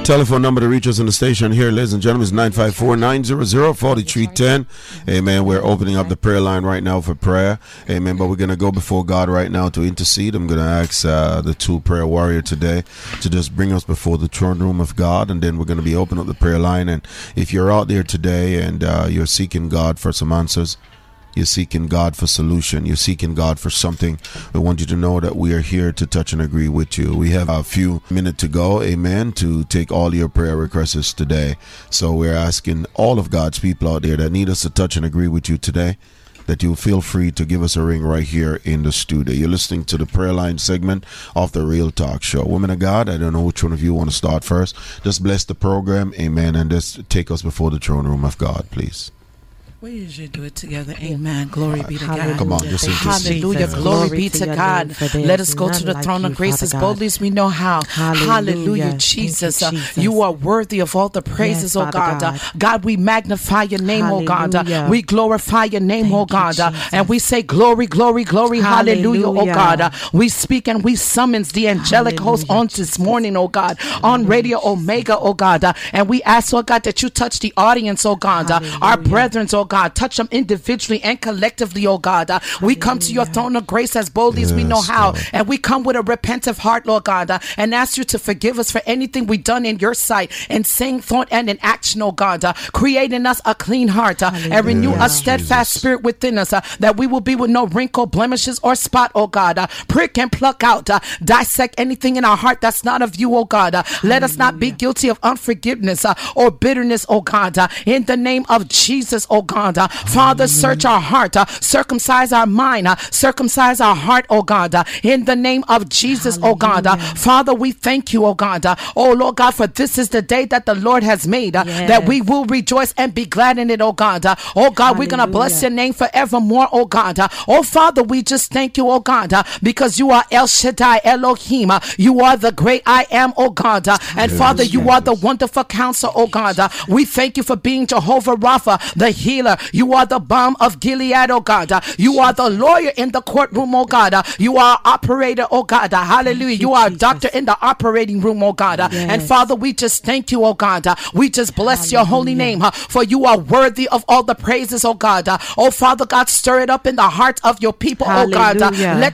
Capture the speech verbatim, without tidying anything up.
Telephone number to reach us in the station here, ladies and gentlemen, is nine five four, nine hundred, forty-three ten. Amen. We're opening up the prayer line right now for prayer. Amen. But we're going to go before God right now to intercede. I'm going to ask uh, the two prayer warrior today to just bring us before the throne room of God, and then we're going to be opening up the prayer line. And if you're out there today and uh, you're seeking God for some answers, you're seeking God for solution, you're seeking God for something, we want you to know that we are here to touch and agree with you. We have a few minutes to go, amen, to take all your prayer requests today. So we're asking all of God's people out there that need us to touch and agree with you today, that you'll feel free to give us a ring right here in the studio. You're listening to the prayer line segment of the Real Talk Show. Women of God, I don't know which one of you want to start first. Just bless the program, amen, and just take us before the throne room of God, please. We usually do it together. Amen. Glory be to God. Come on, just hallelujah. Glory, Glory be to God. Let us go to the throne of grace as boldly as we know how. Hallelujah, hallelujah Jesus. You, Jesus. Uh, you are worthy of all the praises, yes, oh God. God. Uh, God, we magnify your name, hallelujah. Oh God. Uh, we glorify your name, Thank oh God. You, uh, and we say glory, glory, glory, hallelujah, hallelujah oh God. Uh, we speak and we summons the angelic hallelujah. Host on this morning, oh God, on Radio Omega, oh God. Uh, and we ask, oh God, that you touch the audience, oh God. Uh, our brethren, oh God. God, touch them individually and collectively, oh God. Uh, we come to your throne of grace as boldly yes, as we know how, God. And we come with a repentant heart, Lord God, uh, and ask you to forgive us for anything we've done in your sight, in saying, thought, and in action, oh God. Uh, create in us a clean heart uh, and renew yes, a steadfast Jesus. Spirit within us, uh, that we will be with no wrinkle, blemishes, or spot, oh God. Uh, prick and pluck out, uh, dissect anything in our heart that's not of you, oh God. Uh, let us not be guilty of unforgiveness uh, or bitterness, oh God. Uh, in the name of Jesus, oh God. Uh, Father, search our heart, uh, circumcise our mind, uh, circumcise our heart, oh God, uh, in the name of Jesus, hallelujah. Oh God. Uh, Father, we thank you, oh God. Uh, oh Lord God, for this is the day that the Lord has made, uh, yes. that we will rejoice and be glad in it, oh God. Uh, oh God, hallelujah. We're going to bless your name forevermore, oh God. Uh, oh Father, we just thank you, oh God, uh, because you are El Shaddai, Elohim. Uh, you are the great I am, oh God. Uh, and yes, Father, you yes. are the wonderful counselor, oh God. Uh, we thank you for being Jehovah Rapha, the healer. You are the balm of Gilead, oh God. Uh, you are the lawyer in the courtroom, oh God. Uh, you are operator, oh God. Uh, hallelujah. You, you are a doctor in the operating room, oh God. Uh, yes. And Father, we just thank you, oh God. Uh, we just bless hallelujah. Your holy name, uh, for you are worthy of all the praises, oh God. Uh, oh Father God, stir it up in the hearts of your people, hallelujah. Oh God. Uh, let